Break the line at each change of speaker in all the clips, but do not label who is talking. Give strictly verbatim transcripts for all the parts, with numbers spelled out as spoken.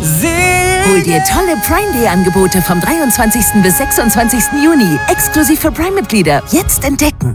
Hol dir tolle Prime Day Angebote vom dreiundzwanzigsten bis sechsundzwanzigsten Juni. Exklusiv für Prime-Mitglieder. Jetzt entdecken.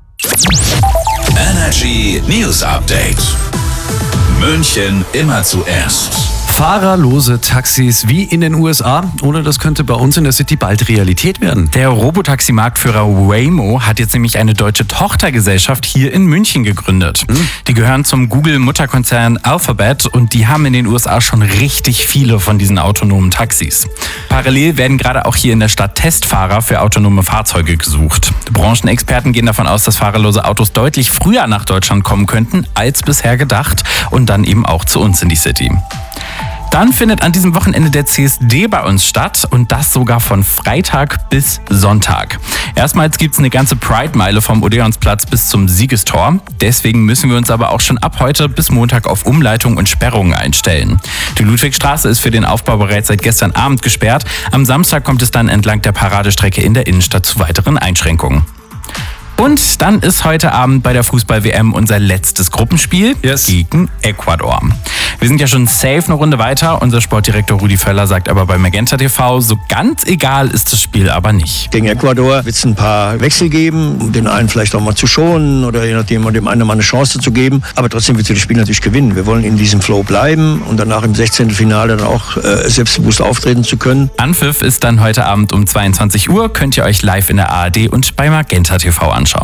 Energy News Update. München immer zuerst.
Fahrerlose Taxis wie in den U S A, oder das könnte bei uns in der City bald Realität werden.
Der Robotaxi-Marktführer Waymo hat jetzt nämlich eine deutsche Tochtergesellschaft hier in München gegründet. Hm. Die gehören zum Google-Mutterkonzern Alphabet und die haben in den U S A schon richtig viele von diesen autonomen Taxis. Parallel werden gerade auch hier in der Stadt Testfahrer für autonome Fahrzeuge gesucht. Branchenexperten gehen davon aus, dass fahrerlose Autos deutlich früher nach Deutschland kommen könnten als bisher gedacht und dann eben auch zu uns in die City. Dann findet an diesem Wochenende der C S D bei uns statt und das sogar von Freitag bis Sonntag. Erstmals gibt es eine ganze Pride-Meile vom Odeonsplatz bis zum Siegestor. Deswegen müssen wir uns aber auch schon ab heute bis Montag auf Umleitung und Sperrungen einstellen. Die Ludwigstraße ist für den Aufbau bereits seit gestern Abend gesperrt. Am Samstag kommt es dann entlang der Paradestrecke in der Innenstadt zu weiteren Einschränkungen. Und dann ist heute Abend bei der Fußball-W M unser letztes Gruppenspiel
yes.
gegen Ecuador. Wir sind ja schon safe eine Runde weiter. Unser Sportdirektor Rudi Völler sagt aber bei Magenta T V, so ganz egal ist das Spiel aber nicht.
Gegen Ecuador wird es ein paar Wechsel geben, um den einen vielleicht auch mal zu schonen oder je nachdem dem einen mal eine Chance zu geben. Aber trotzdem wird sie das Spiel natürlich gewinnen. Wir wollen in diesem Flow bleiben und danach im sechzehnten Finale dann auch äh, selbstbewusst auftreten zu können.
Anpfiff ist dann heute Abend um zweiundzwanzig Uhr. Könnt ihr euch live in der A R D und bei Magenta T V anschauen.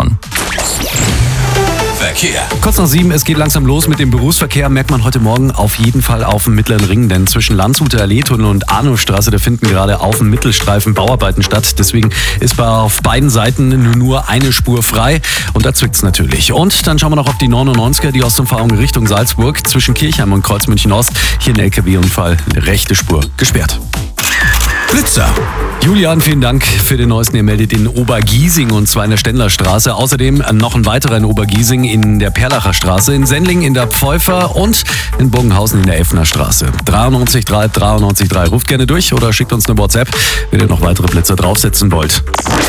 Verkehr.
Kurz nach sieben, es geht langsam los mit dem Berufsverkehr, merkt man heute Morgen auf jeden Fall auf dem Mittleren Ring, denn zwischen Landshuter Allee-Tunnel und Arnostraße, da finden gerade auf dem Mittelstreifen Bauarbeiten statt. Deswegen ist auf beiden Seiten nur eine Spur frei und da zwickt's natürlich. Und dann schauen wir noch auf die neunundneunziger, die Ostumfahrung Richtung Salzburg, zwischen Kirchheim und Kreuzmünchen-Ost. Hier ein L K W-Unfall, rechte Spur gesperrt.
Blitzer.
Julian, vielen Dank für den neuesten. Ihr meldet in Obergiesing und zwar in der Stendlerstraße. Außerdem noch ein weiterer in Obergiesing in der Perlacher Straße, in Sendling in der Pfeufer und in Bogenhausen in der Effner Straße. dreiundneunzig drei dreiundneunzig drei. Ruft gerne durch oder schickt uns eine WhatsApp, wenn ihr noch weitere Blitzer draufsetzen wollt.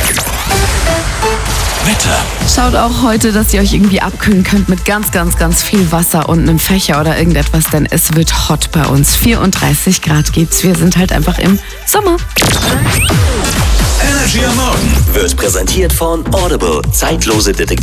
Wetter.
Schaut auch heute, dass ihr euch irgendwie abkühlen könnt mit ganz, ganz, ganz viel Wasser und einem Fächer oder irgendetwas, denn es wird hot bei uns. vierunddreißig Grad gibt's. Wir sind halt einfach im Sommer.
Energy am Morgen
wird präsentiert von Audible. Zeitlose Detektive.